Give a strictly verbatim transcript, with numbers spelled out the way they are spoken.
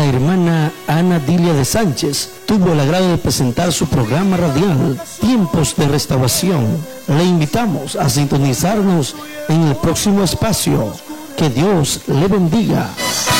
hermana Ana Dilia de Sánchez tuvo el agrado de presentar su programa radial Tiempos de Restauración. Le invitamos a sintonizarnos en el próximo espacio. Que Dios le bendiga.